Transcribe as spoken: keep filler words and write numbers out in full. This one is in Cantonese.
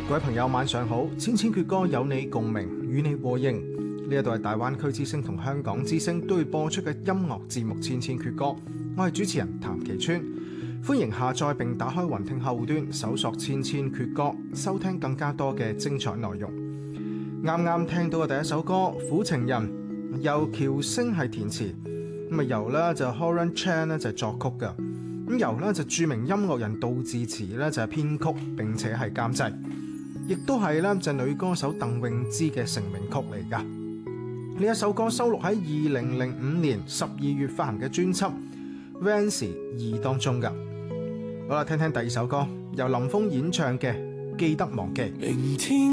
各位朋友晚上好，千千闕歌有你共鳴，與你和應。呢一度係大灣區之聲同香港之聲都會播出嘅音樂節目《千千闕歌》，我係主持人譚其川，歡迎下載並打開雲聽客戶端，搜索千千闕歌，收聽更加多嘅精彩內容。啱啱聽到嘅第一首歌《苦情人》，由喬星係填詞，咁啊由咧就 Horan Chan 咧就係作曲嘅，咁由咧就著名音樂人杜自持咧就係編曲並且係監製，亦都係咧就女歌手鄧詠芝嘅成名曲嚟噶。呢一首歌收錄喺二零零五年十二月發行嘅專輯《Vans 二》當中噶。好啦，聽聽第二首歌，由林峰演唱嘅《記得忘記》。